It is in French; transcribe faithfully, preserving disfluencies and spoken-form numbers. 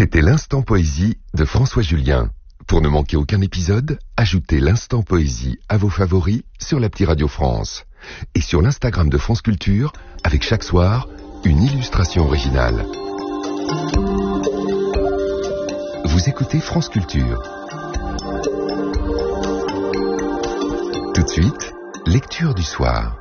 C'était l'Instant Poésie de François Julien. Pour ne manquer aucun épisode, ajoutez l'Instant Poésie à vos favoris sur l'appli Radio France. Et sur l'Instagram de France Culture, avec chaque soir, une illustration originale. Vous écoutez France Culture. Tout de suite, lecture du soir.